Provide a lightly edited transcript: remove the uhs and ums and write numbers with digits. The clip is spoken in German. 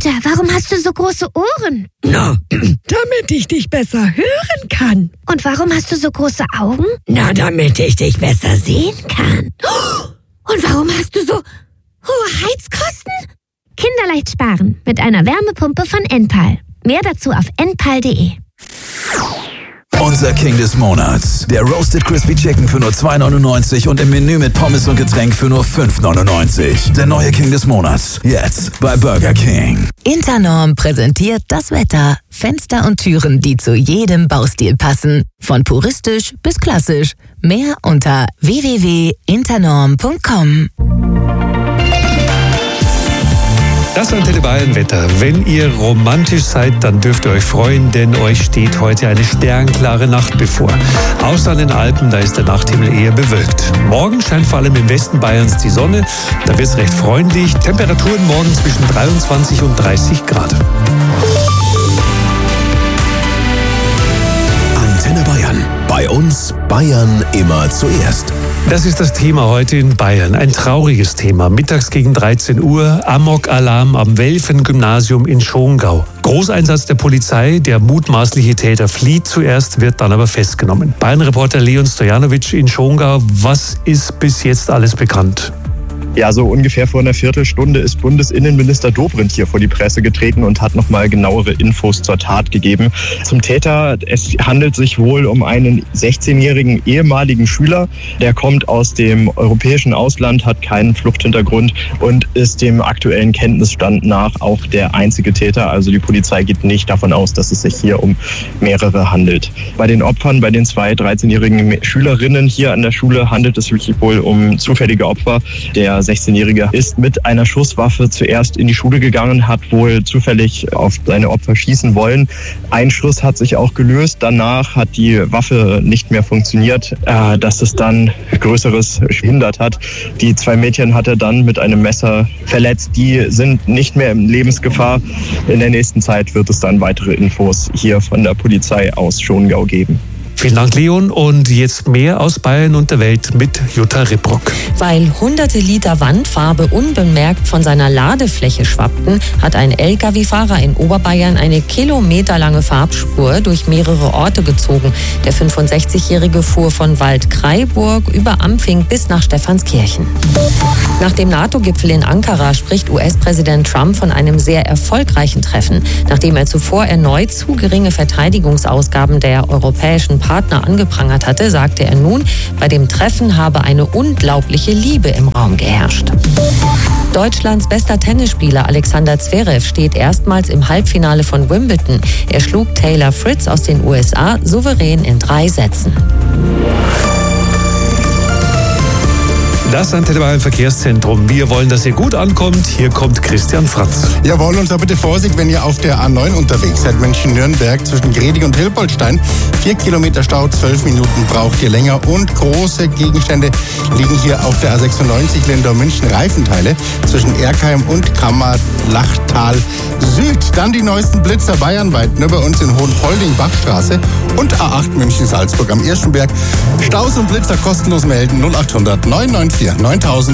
Peter, warum hast du so große Ohren? Na, damit ich dich besser hören kann. Und warum hast du so große Augen? Na, damit ich dich besser sehen kann. Und warum hast du so hohe Heizkosten? Kinderleicht sparen mit einer Wärmepumpe von Enpal. Mehr dazu auf enpal.de. Unser King des Monats. Der Roasted Crispy Chicken für nur 2,99 und im Menü mit Pommes und Getränk für nur 5,99. Der neue King des Monats. Jetzt bei Burger King. Internorm präsentiert das Wetter. Fenster und Türen, die zu jedem Baustil passen. Von puristisch bis klassisch. Mehr unter www.internorm.com. Das Antenne Bayern Wetter. Wenn ihr romantisch seid, dann dürft ihr euch freuen, denn euch steht heute eine sternklare Nacht bevor. Außer an den Alpen, da ist der Nachthimmel eher bewölkt. Morgen scheint vor allem im Westen Bayerns die Sonne. Da wird es recht freundlich. Temperaturen morgen zwischen 23 und 30 Grad. Antenne Bayern. Bei uns Bayern immer zuerst. Das ist das Thema heute in Bayern. Ein trauriges Thema. Mittags gegen 13 Uhr, Amok-Alarm am Welfen-Gymnasium in Schongau. Großeinsatz der Polizei, der mutmaßliche Täter flieht zuerst, wird dann aber festgenommen. Bayern-Reporter Leon Stojanovic in Schongau, was ist bis jetzt alles bekannt? Ja, so ungefähr vor einer Viertelstunde ist Bundesinnenminister Dobrindt hier vor die Presse getreten und hat nochmal genauere Infos zur Tat gegeben. Zum Täter, es handelt sich wohl um einen 16-jährigen ehemaligen Schüler. Der kommt aus dem europäischen Ausland, hat keinen Fluchthintergrund und ist dem aktuellen Kenntnisstand nach auch der einzige Täter. Also die Polizei geht nicht davon aus, dass es sich hier um mehrere handelt. Bei den Opfern, bei den 2 13-jährigen Schülerinnen hier an der Schule handelt es sich wohl um zufällige Opfer. Der 16-Jährige ist mit einer Schusswaffe zuerst in die Schule gegangen, hat wohl zufällig auf seine Opfer schießen wollen. Ein Schuss hat sich auch gelöst. Danach hat die Waffe nicht mehr funktioniert, dass es dann Größeres gehindert hat. Die 2 Mädchen hat er dann mit einem Messer verletzt. Die sind nicht mehr in Lebensgefahr. In der nächsten Zeit wird es dann weitere Infos hier von der Polizei aus Schongau geben. Vielen Dank, Leon. Und jetzt mehr aus Bayern und der Welt mit Jutta Ribrock. Weil hunderte Liter Wandfarbe unbemerkt von seiner Ladefläche schwappten, hat ein Lkw-Fahrer in Oberbayern eine kilometerlange Farbspur durch mehrere Orte gezogen. Der 65-Jährige fuhr von Waldkraiburg über Ampfing bis nach Stephanskirchen. Nach dem NATO-Gipfel in Ankara spricht US-Präsident Trump von einem sehr erfolgreichen Treffen. Nachdem er zuvor erneut zu geringe Verteidigungsausgaben der europäischen Partner angeprangert hatte, sagte er nun, bei dem Treffen habe eine unglaubliche Liebe im Raum geherrscht. Deutschlands bester Tennisspieler Alexander Zverev steht erstmals im Halbfinale von Wimbledon. Er schlug Taylor Fritz aus den USA souverän in 3 Sätzen. Das Antenne Bayern Verkehrszentrum. Wir wollen, dass ihr gut ankommt. Hier kommt Christian Franz. Jawohl, und so bitte Vorsicht, wenn ihr auf der A9 unterwegs seid. München-Nürnberg zwischen Gredig und Hilpoltstein. 4 Kilometer Stau, 12 Minuten braucht ihr länger. Und große Gegenstände liegen hier auf der A96 Lindau-München-Reifenteile zwischen Erkheim und Kammerlachtal Süd. Dann die neuesten Blitzer bayernweit, nur bei uns in Hohenpolding, Bachstraße und A8 München-Salzburg am Irschenberg. Staus und Blitzer kostenlos melden 0800 994 9000.